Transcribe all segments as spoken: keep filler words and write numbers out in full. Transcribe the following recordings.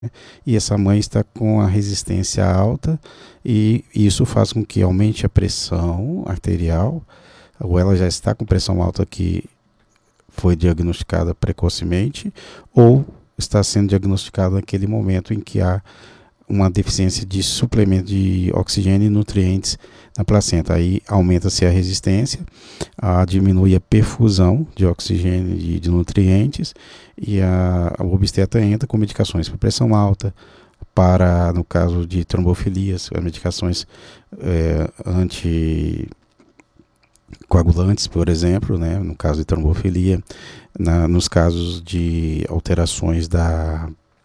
E essa mãe está com a resistência alta e isso faz com que aumente a pressão arterial, ou ela já está com pressão alta que foi diagnosticada precocemente, ou está sendo diagnosticada naquele momento em que há uma deficiência de suplemento de oxigênio e nutrientes na placenta. Aí aumenta-se a resistência, a, diminui a perfusão de oxigênio e de nutrientes, e a, a obstetra entra com medicações para pressão alta, para, no caso de trombofilias, medicações é, anticoagulantes, por exemplo, né, no caso de trombofilia, na, nos casos de alterações da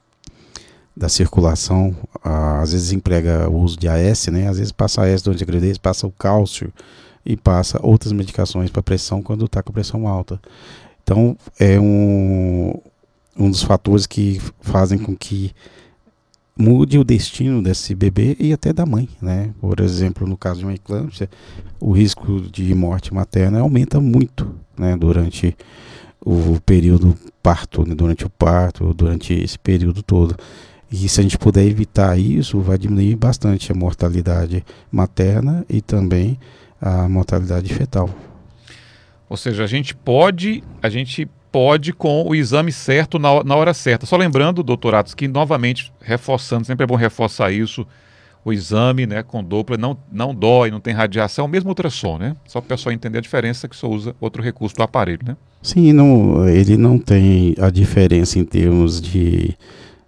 da circulação, ah, às vezes emprega o uso de A S, né? Às vezes passa A S durante a gravidez, passa o cálcio e passa outras medicações para pressão quando está com pressão alta. Então, é um, um dos fatores que fazem com que mude o destino desse bebê e até da mãe, né? Por exemplo, no caso de uma eclâmpsia, o risco de morte materna aumenta muito, né? Durante o período parto, né? Durante o parto, durante esse período todo. E se a gente puder evitar isso, vai diminuir bastante a mortalidade materna e também a mortalidade fetal. Ou seja, a gente pode, a gente pode com o exame certo na, na hora certa. Só lembrando, doutor Atos, que novamente, reforçando, sempre é bom reforçar isso, o exame, né, com Doppler não, não dói, não tem radiação, mesmo ultrassom, né? Só para o pessoal entender a diferença que só usa outro recurso do aparelho, né? Sim, não, ele não tem a diferença em termos de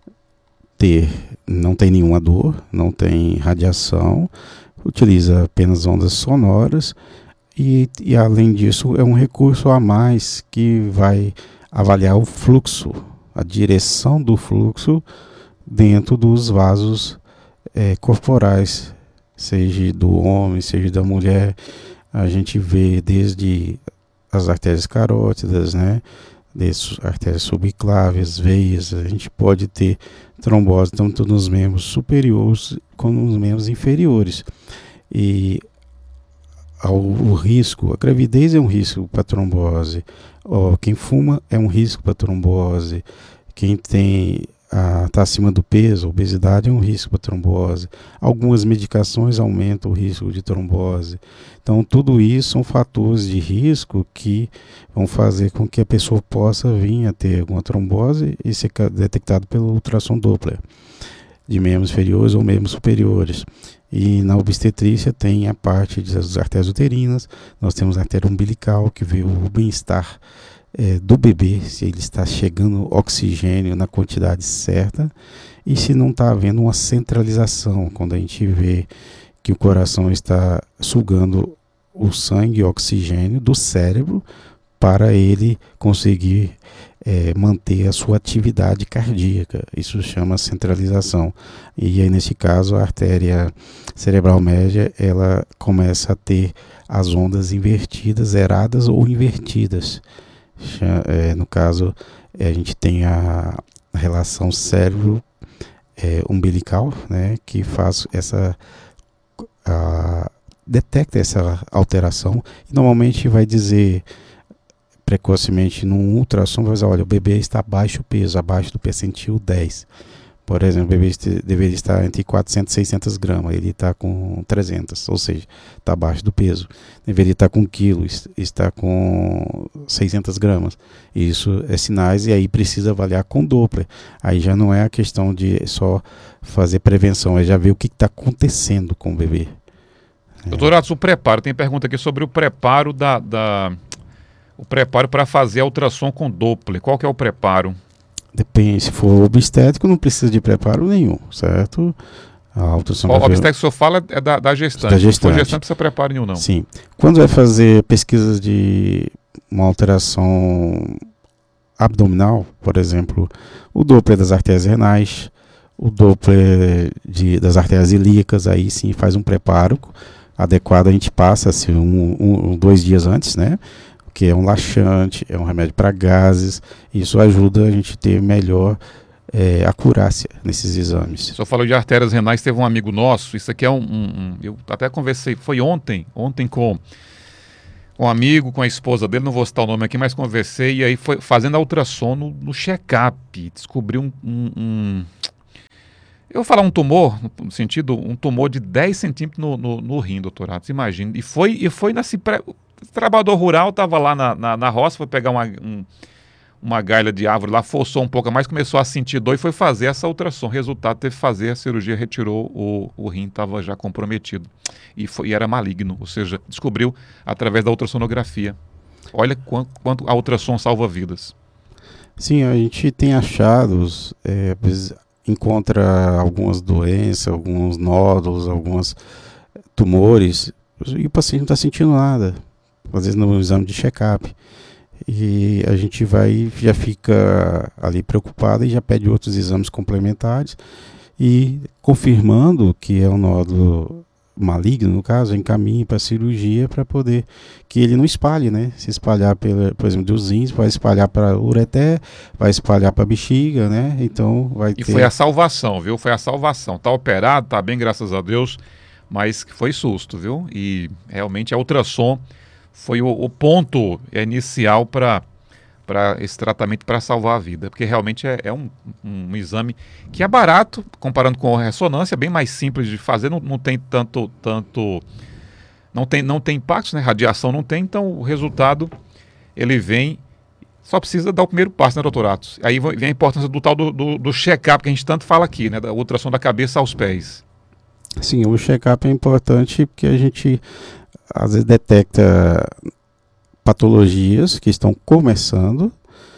ter, não tem nenhuma dor, não tem radiação, utiliza apenas ondas sonoras e, e além disso é um recurso a mais que vai avaliar o fluxo, a direção do fluxo dentro dos vasos é, corporais, seja do homem, seja da mulher. A gente vê desde as artérias carótidas, né? Desses artérias subclávias, veias, a gente pode ter trombose tanto nos membros superiores como nos membros inferiores. E ao, o risco, a gravidez é um risco para trombose, ó, quem fuma é um risco para trombose, quem tem está acima do peso, obesidade é um risco para trombose. Algumas medicações aumentam o risco de trombose. Então, tudo isso são fatores de risco que vão fazer com que a pessoa possa vir a ter alguma trombose e ser detectado pelo ultrassom Doppler, de membros inferiores ou membros superiores. E na obstetrícia tem a parte das artérias uterinas, nós temos a artéria umbilical, que vê o bem-estar É, do bebê, se ele está chegando oxigênio na quantidade certa e se não está havendo uma centralização, quando a gente vê que o coração está sugando o sangue e o oxigênio do cérebro para ele conseguir é, manter a sua atividade cardíaca. Isso chama centralização. E aí, nesse caso, a artéria cerebral média, ela começa a ter as ondas invertidas, zeradas ou invertidas. É, no caso, é, a gente tem a relação cérebro é, umbilical, né, que faz essa a, detecta essa alteração e normalmente vai dizer precocemente num ultrassom, vai dizer, olha, o bebê está abaixo do peso, abaixo do percentil dez. Por exemplo, o bebê deveria estar entre quatrocentas e seiscentas gramas, ele está com trezentas, ou seja, está abaixo do peso. Deveria estar com um quilo, está com seiscentas gramas. Isso é sinais e aí precisa avaliar com Doppler. Aí já não é a questão de só fazer prevenção, é já ver o que está acontecendo com o bebê. Doutor Atos, o preparo, tem pergunta aqui sobre o preparo da, da o preparo para fazer a ultrassom com Doppler. Qual que é o preparo? Depende, se for obstétrico, não precisa de preparo nenhum, certo? A ultrassom o obstétrico que o senhor fala é da, da gestante. Da gestante. Se for gestante, não precisa preparo nenhum, não. Sim. Quando vai fazer pesquisas de uma alteração abdominal, por exemplo, o Doppler das artérias renais, o Doppler de, das artérias ilíacas, aí sim faz um preparo adequado, a gente passa assim, um, um, dois dias antes, né? Que é um laxante, é um remédio para gases, isso ajuda a gente ter melhor é, acurácia nesses exames. O senhor falou de artérias renais, teve um amigo nosso, isso aqui é um, um, um eu até conversei, foi ontem, ontem com um amigo, com a esposa dele, não vou citar o nome aqui, mas conversei, e aí foi fazendo a ultrassom no, no check-up, descobriu um, um, um, Eu vou falar um tumor, no sentido, um tumor de dez centímetros no, no, no rim, doutor Atos, imagina. E foi, e foi nesse... Pré... O trabalhador rural estava lá na, na, na roça, foi pegar uma, um, uma galha de árvore lá, forçou um pouco a mais, começou a sentir dor e foi fazer essa ultrassom. Resultado, teve que fazer a cirurgia, retirou o, o rim, estava já comprometido. E, foi, e era maligno, ou seja, descobriu através da ultrassonografia. Olha quanto, quanto a ultrassom salva vidas. Sim, a gente tem achados, é, encontra algumas doenças, alguns nódulos, alguns tumores, e o paciente não está sentindo nada, às vezes no exame de check-up. E a gente vai, já fica ali preocupado e já pede outros exames complementares, e confirmando que é um nódulo maligno, no caso, encaminhe para a cirurgia para poder que ele não espalhe, né? Se espalhar, pela, por exemplo, dos rins, vai espalhar para o ureter, vai espalhar para a bexiga, né? Então vai E ter... foi a salvação, viu? Foi a salvação. Tá operado, tá bem, graças a Deus, mas foi susto, viu? E realmente a ultrassom foi o, o ponto inicial para para esse tratamento para salvar a vida, porque realmente é, é um, um exame que é barato, comparando com a ressonância, bem mais simples de fazer, não, não tem tanto, tanto não tem, não tem impactos, né? Radiação não tem, então o resultado ele vem, só precisa dar o primeiro passo, né, doutor Atos? Aí vem a importância do tal do, do, do check-up que a gente tanto fala aqui, né, da ultrassom da cabeça aos pés. Sim, o check-up é importante porque a gente às vezes detecta patologias que estão começando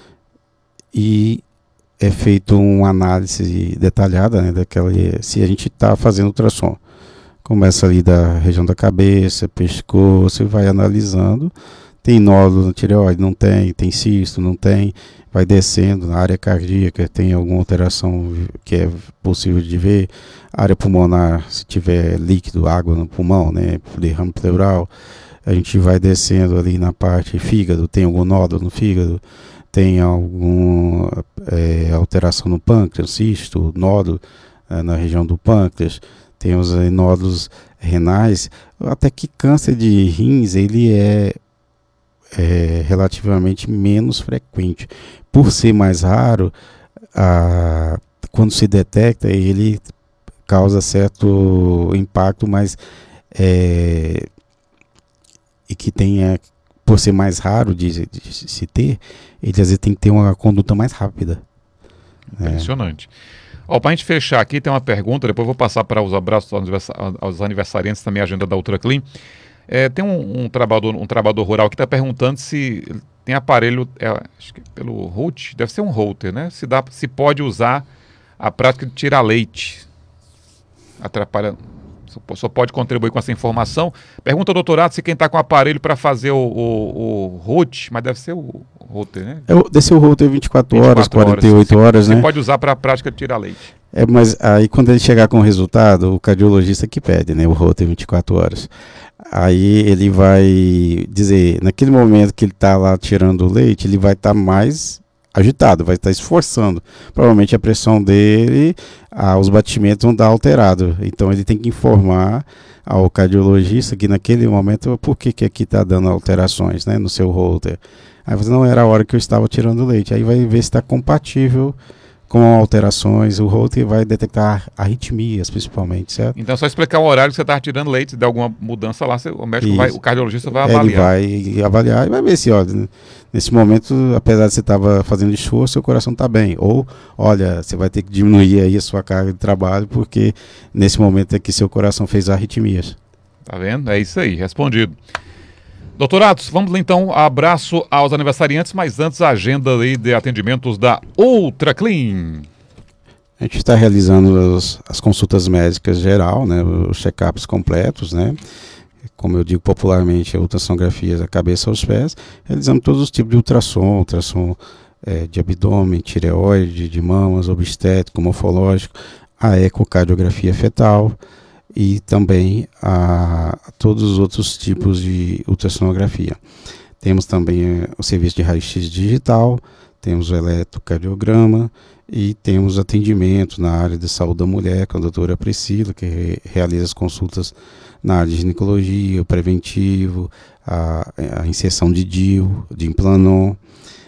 e é feito uma análise detalhada, né, daquela, se a gente está fazendo ultrassom. Começa ali da região da cabeça, pescoço, e vai analisando. Tem nódulo na tireoide? Não tem. Tem cisto? Não tem. Vai descendo na área cardíaca, tem alguma alteração que é possível de ver. Área pulmonar, se tiver líquido, água no pulmão, né, derrame pleural. A gente vai descendo ali na parte fígado, tem algum nódulo no fígado, tem alguma é, alteração no pâncreas, cisto, nódulo é, na região do pâncreas, tem os é, nódulos renais, até que câncer de rins ele é, é relativamente menos frequente. Por ser mais raro, a, quando se detecta, ele causa certo impacto, mas é, e que tenha, por ser mais raro de, de se ter, ele às vezes tem que ter uma conduta mais rápida. Impressionante. É. Para a gente fechar aqui, tem uma pergunta, depois eu vou passar para os abraços aos aniversariantes da minha agenda da UltraClean. É, tem um, um, trabalhador, um trabalhador rural que está perguntando se tem aparelho, é, acho que pelo Root, deve ser um Holter, né? Se, dá, se pode usar a prática de tirar leite. Atrapalha... Só pode contribuir com essa informação. Pergunta ao doutorado se quem está com aparelho para fazer o, o, o root, mas deve ser o router, né? É, deve ser o router vinte e quatro horas, quarenta e oito horas, você né? Você pode usar para a prática de tirar leite. É, mas aí quando ele chegar com o resultado, o cardiologista que pede, né? O router vinte e quatro horas. Aí ele vai dizer, naquele momento que ele está lá tirando o leite, ele vai estar tá mais agitado, vai estar esforçando. Provavelmente a pressão dele, ah, os batimentos vão dar alterado. Então ele tem que informar ao cardiologista que naquele momento, por que que aqui está dando alterações, né, no seu holter. Aí você, não era a hora que eu estava tirando leite. Aí vai ver se está compatível com alterações. O holter vai detectar arritmias, principalmente, certo? Então é só explicar o horário que você está tirando leite, se der alguma mudança lá, você, o médico vai, o cardiologista vai avaliar. Ele vai avaliar e vai ver se, olha, nesse momento, apesar de você estava fazendo esforço, seu coração está bem. Ou, olha, você vai ter que diminuir aí a sua carga de trabalho, porque nesse momento é que seu coração fez arritmias. Tá vendo? É isso aí, respondido. Doutor Atos, vamos lá então, abraço aos aniversariantes, mas antes a agenda aí de atendimentos da UltraClean. A gente está realizando as, as consultas médicas geral, né, os check-ups completos, né, como eu digo popularmente, a ultrassonografia da cabeça aos pés, realizamos todos os tipos de ultrassom, ultrassom é, de abdômen, tireoide, de mamas, obstétrico, morfológico, a ecocardiografia fetal, e também a, a todos os outros tipos de ultrassonografia. Temos também o serviço de raio-x digital, temos o eletrocardiograma e temos atendimento na área de saúde da mulher com a doutora Priscila, que re, realiza as consultas na área de ginecologia, o preventivo, a, a inserção de D I U, de Implanon.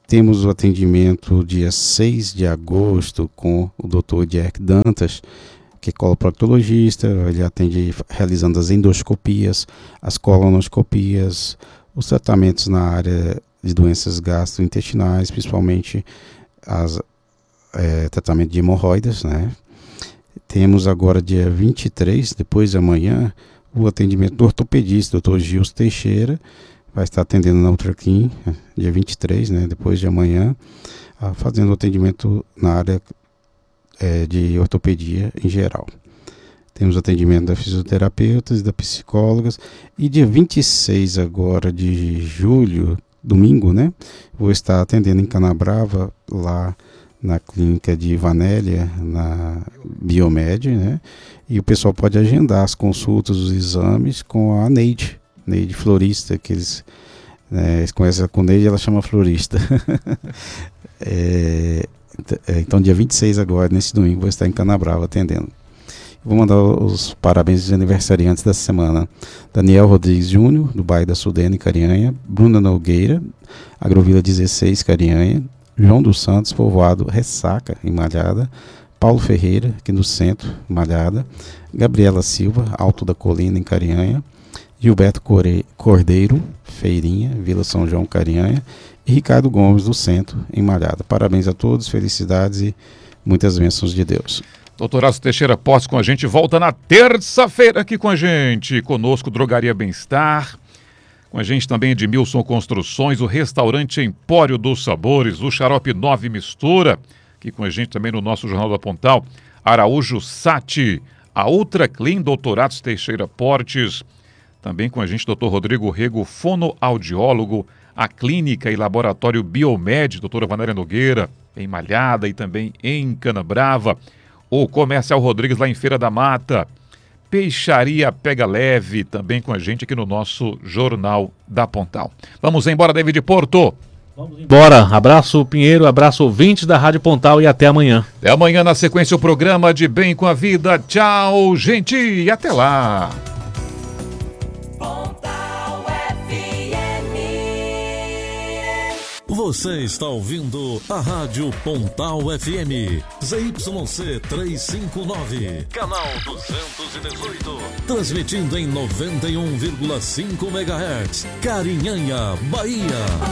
Temos o atendimento dia seis de agosto com o doutor Jack Dantas, que é coloproctologista. Ele atende realizando as endoscopias, as colonoscopias, os tratamentos na área de doenças gastrointestinais, principalmente as, é, tratamento de hemorroidas, né? Temos agora dia vinte e três, depois de amanhã, o atendimento do ortopedista, doutor Gilson Teixeira, vai estar atendendo na Ultraclin, dia vinte e três, né, depois de amanhã, fazendo atendimento na área é, de ortopedia em geral. Temos atendimento da fisioterapeutas e da psicólogas. E dia vinte e seis agora de julho, domingo, né, vou estar atendendo em Canabrava, lá na clínica de Vanélia, na Biomed, né, e o pessoal pode agendar as consultas, os exames com a Neide, Neide Florista, que eles, né, eles conhecem com Neide, ela chama Florista. é, então, dia vinte e seis agora, nesse domingo, vou estar em Canabrava atendendo. Vou mandar os parabéns dos aniversariantes dessa semana. Daniel Rodrigues Júnior, do bairro da Sudene, Carinhanha. Bruna Nogueira, Agrovila dezesseis, Carinhanha. João dos Santos, povoado Ressaca, em Malhada. Paulo Ferreira, aqui no centro, Malhada. Gabriela Silva, Alto da Colina, em Carinhanha. Gilberto Cordeiro, Feirinha, Vila São João, Carinhanha. E Ricardo Gomes, do centro, em Malhada. Parabéns a todos, felicidades e muitas bênçãos de Deus. Doutor Atos Teixeira Portes com a gente, volta na terça-feira aqui com a gente. Conosco, Drogaria Bem-Estar. Com a gente também Edmilson Construções, o Restaurante Empório dos Sabores, o Xarope nove Mistura. Aqui com a gente também no nosso Jornal da Pontal. Araújo Sati, a Ultraclin, doutor Atos Teixeira Portes. Também com a gente, doutor Rodrigo Rego, fonoaudiólogo, a Clínica e Laboratório Biomed, doutora Vanélia Nogueira, em Malhada e também em Canabrava. O Comercial Rodrigues, lá em Feira da Mata. Peixaria Pega Leve, também com a gente aqui no nosso Jornal da Pontal. Vamos embora, David Porto. Vamos embora. Abraço, Pinheiro, abraço, ouvintes da Rádio Pontal e até amanhã. Até amanhã, na sequência, o programa de Bem com a Vida. Tchau, gente, e até lá. Você está ouvindo a Rádio Pontal F M, Z Y C trezentos e cinquenta e nove, canal duzentos e dezoito, transmitindo em noventa e um vírgula cinco megahertz, Carinhanha, Bahia.